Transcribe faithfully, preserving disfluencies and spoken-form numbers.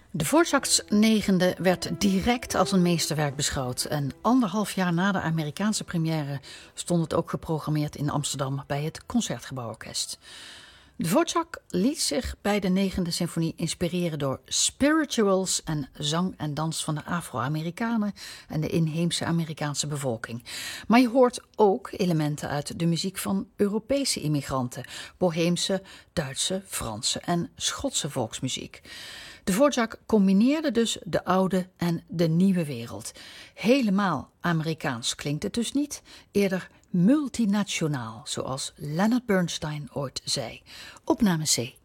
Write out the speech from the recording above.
De Dvořáks negende werd direct als een meesterwerk beschouwd en anderhalf jaar na de Amerikaanse première stond het ook geprogrammeerd in Amsterdam bij het Concertgebouworkest. Dvořák liet zich bij de negende symfonie inspireren door spirituals en zang en dans van de Afro-Amerikanen en de inheemse Amerikaanse bevolking. Maar je hoort ook elementen uit de muziek van Europese immigranten, Boheemse, Duitse, Franse en Schotse volksmuziek. Dvořák combineerde dus de oude en de nieuwe wereld. Helemaal Amerikaans klinkt het dus niet, eerder multinationaal, zoals Leonard Bernstein ooit zei. Opname C.